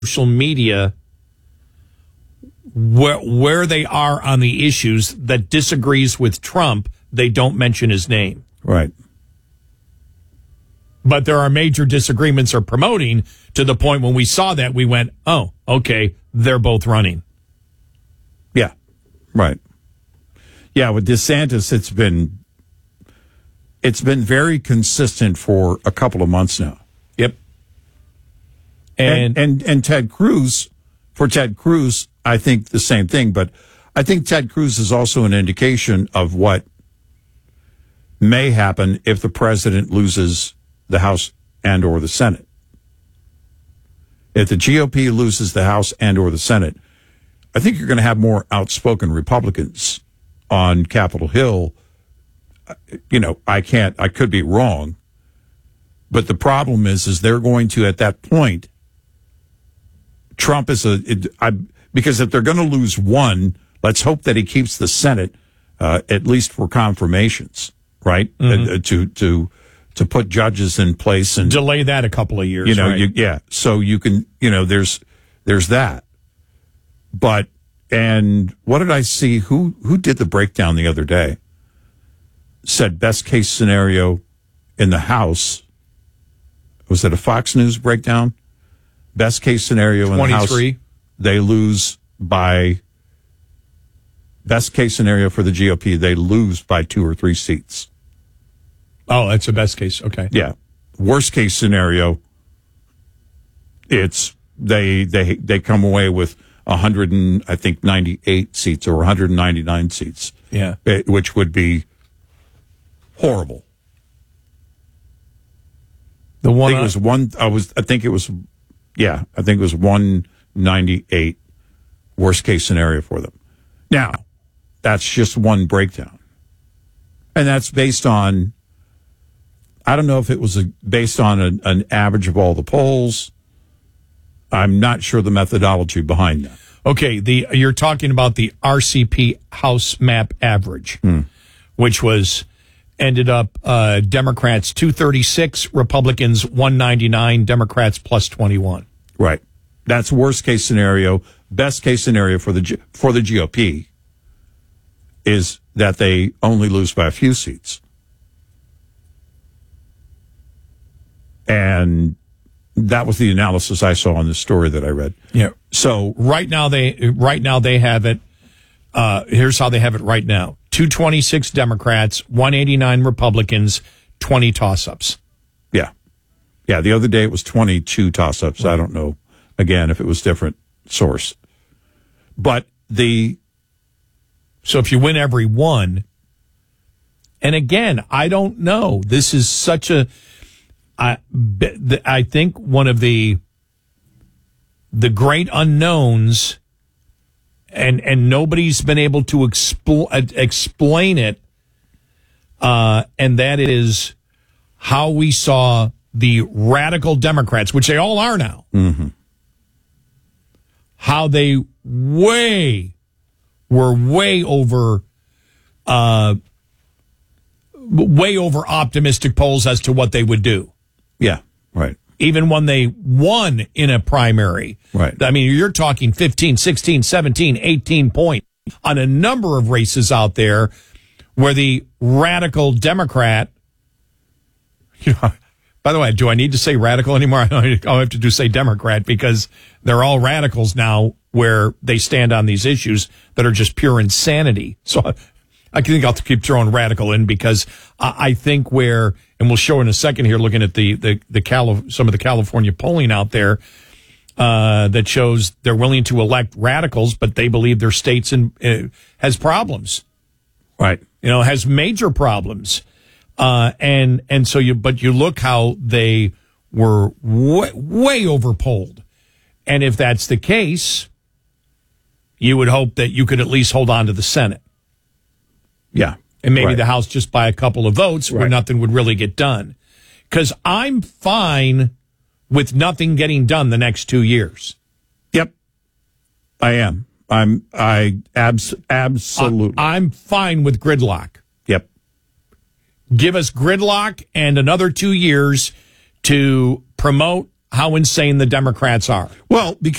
social media where they are on the issues that disagrees with Trump, they don't mention his name. Right. But there are major disagreements or promoting to the point when we saw that we went, oh, okay, they're both running. Yeah. Right. Yeah, with DeSantis, it's been very consistent for a couple of months now. Yep. And Ted Cruz, for Ted Cruz, I think the same thing, but I think Ted Cruz is also an indication of what may happen if the president loses the House and or the Senate. If the GOP loses the House and or the Senate, I think you're going to have more outspoken Republicans on Capitol Hill. I could be wrong, but the problem is they're going to, at that point, Trump because if they're going to lose one, let's hope that he keeps the Senate, at least for confirmations, right? Mm-hmm. To put judges in place and delay that a couple of years. Right? So you can, there's that. But, and what did I see? Who did the breakdown the other day? Said best case scenario in the House. Was it a Fox News breakdown? Best case scenario in the House. 23. They lose by, best case scenario for the GOP, they lose by 2 or 3 seats. Oh, that's the best case. Okay. Yeah. Worst case scenario, it's they come away with 98 seats or 199 seats. Yeah. Which would be horrible. The one I think it was 198 worst case scenario for them. Now, that's just one breakdown. And that's based on, I don't know if it was based on an average of all the polls. I'm not sure the methodology behind that. Okay, you're talking about the RCP House map average, which ended up Democrats 236, Republicans 199, Democrats plus 21. Right. That's worst case scenario. Best case scenario for the GOP is that they only lose by a few seats. And that was the analysis I saw on the story that I read. Yeah. So right now they have it. Here's how they have it right now: 226 Democrats, 189 Republicans, 20 toss-ups. Yeah. The other day it was 22 toss-ups. Right. I don't know. Again, if it was different source, but so if you win every one, and again, I don't know. This is such a. I think one of the great unknowns, and nobody's been able to explain it, and that is how we saw the radical Democrats, which they all are now, how they were way over optimistic polls as to what they would do. Yeah, right. Even when they won in a primary. Right. I mean, you're talking 15, 16, 17, 18 points on a number of races out there where the radical Democrat, by the way, do I need to say radical anymore? I'll have to say Democrat because they're all radicals now where they stand on these issues that are just pure insanity. So I think I'll keep throwing radical in because I think and we'll show in a second here, looking at some of the California polling out there that shows they're willing to elect radicals, but they believe their states has problems, right? Has major problems, and so you look how they were way overpolled, and if that's the case, you would hope that you could at least hold on to the Senate. Yeah. And maybe the House just by a couple of votes where nothing would really get done. Because I'm fine with nothing getting done the next 2 years. Yep. I am. Absolutely. I'm fine with gridlock. Yep. Give us gridlock and another 2 years to promote how insane the Democrats are. Well, because